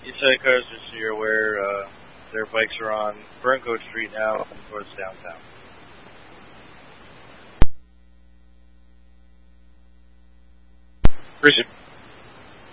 Eastside cars, just so you're aware, their bikes are on Burncoat Street now towards downtown. Appreciate it.